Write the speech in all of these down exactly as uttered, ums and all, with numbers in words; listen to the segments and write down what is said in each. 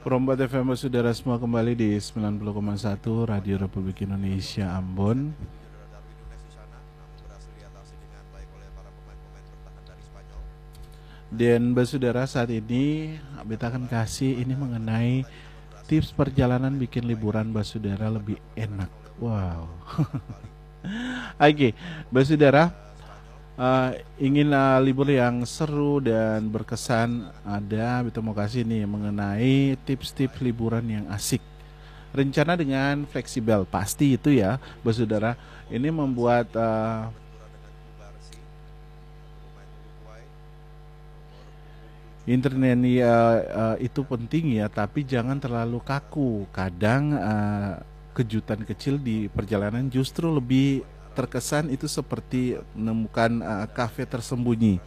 Perombat F M saudara semua kembali di sembilan puluh koma satu Radio Republik Indonesia Ambon. Dan saudara, saat ini kita akan kasih ini mengenai tips perjalanan bikin liburan saudara lebih enak. Wow. Oke, saudara, uh, ingin uh, libur yang seru dan berkesan, ada kita mau kasih nih mengenai tips-tips liburan yang asik. Rencana dengan fleksibel pasti itu ya, saudara. Ini membuat uh, internet uh, uh, itu penting ya, tapi jangan terlalu kaku. Kadang uh, kejutan kecil di perjalanan justru lebih terkesan itu seperti menemukan uh, kafe tersembunyi,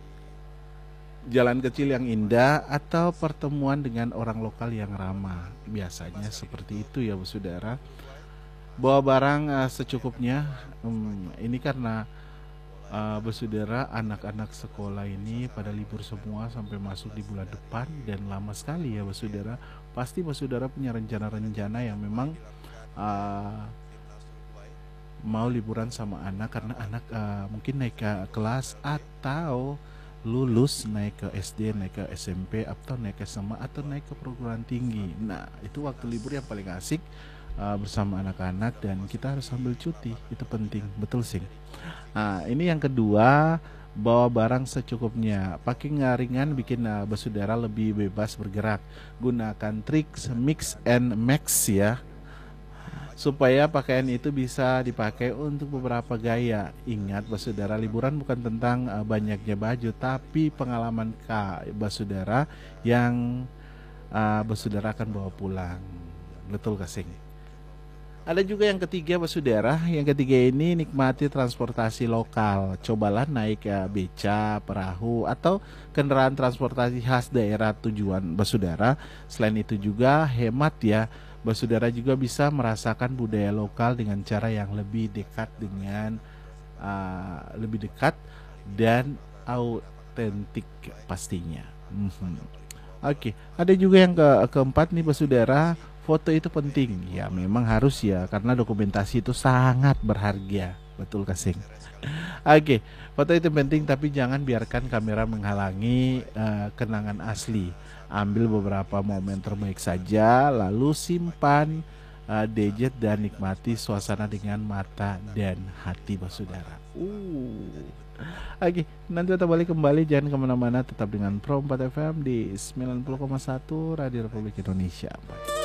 jalan kecil yang indah, atau pertemuan dengan orang lokal yang ramah. Biasanya seperti itu ya, saudara. Bawa barang uh, secukupnya. Hmm, ini karena uh, saudara, anak-anak sekolah ini pada libur semua sampai masuk di bulan depan dan lama sekali ya, saudara. Pasti saudara punya rencana-rencana yang memang uh, mau liburan sama anak, karena anak uh, mungkin naik ke kelas atau lulus naik ke S D, naik ke S M P, atau naik ke S M A, atau naik ke perguruan tinggi. Nah, itu waktu libur yang paling asik uh, bersama anak-anak, dan kita harus ambil cuti. Itu penting, betul sih. Nah, ini yang kedua, bawa barang secukupnya. Pakai ringan bikin uh, saudara lebih bebas bergerak. Gunakan trik mix and match ya, supaya pakaian itu bisa dipakai untuk beberapa gaya. Ingat saudara, liburan bukan tentang uh, banyaknya baju, tapi pengalaman kak saudara yang uh, saudara akan bawa pulang. Betul kasing. Ada juga yang ketiga saudara. Yang ketiga ini, nikmati transportasi lokal. Cobalah naik uh, beca, perahu, atau kendaraan transportasi khas daerah tujuan saudara. Selain itu juga hemat ya, saudara juga bisa merasakan budaya lokal dengan cara yang lebih dekat dengan uh, lebih dekat dan autentik pastinya. Mm-hmm. Oke, okay. Ada juga yang ke keempat nih saudara, foto itu penting ya, memang harus ya, karena dokumentasi itu sangat berharga, betul kasing. Oke, okay. Foto itu penting, tapi jangan biarkan kamera menghalangi uh, kenangan asli. Ambil beberapa momen terbaik saja, lalu simpan uh, gadget dan nikmati suasana dengan mata dan hati saudara. Uh. Oke, okay, nanti kita balik kembali, jangan kemana-mana, tetap dengan Pro empat F M di sembilan puluh koma satu Radio Republik Indonesia. Bye.